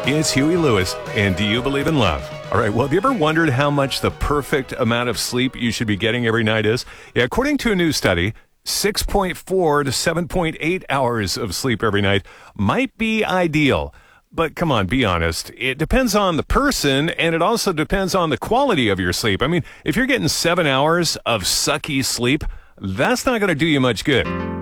It's Huey Lewis, and do you believe in love? All right, well, have you ever wondered how much the perfect amount of sleep you should be getting every night is? Yeah, according to a new study, 6.4 to 7.8 hours of sleep every night might be ideal. But come on, be honest. It depends on the person, and it also depends on the quality of your sleep. I mean, if you're getting 7 hours of sucky sleep, that's not going to do you much good.